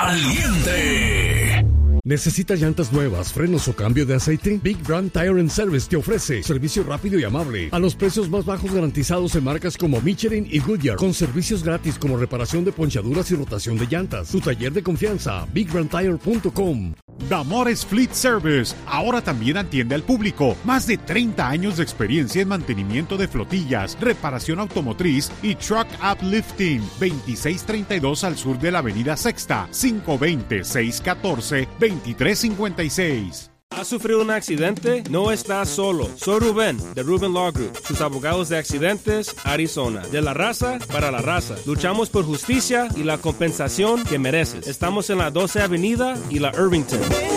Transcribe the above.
caliente. ¿Necesitas llantas nuevas, frenos o cambio de aceite? Big Brand Tire and Service te ofrece servicio rápido y amable a los precios más bajos garantizados en marcas como Michelin y Goodyear, con servicios gratis como reparación de ponchaduras y rotación de llantas. Tu taller de confianza, BigBrandTire.com. Damores Fleet Service ahora también atiende al público. Más de 30 años de experiencia en mantenimiento de flotillas, reparación automotriz y truck uplifting. 2632 al sur de la avenida Sexta, 520-614-2356. ¿Has sufrido un accidente? No estás solo. Soy Rubén, de Rubén Law Group, sus abogados de accidentes, Arizona. De la raza para la raza. Luchamos por justicia y la compensación que mereces. Estamos en la 12 Avenida y la Irvington.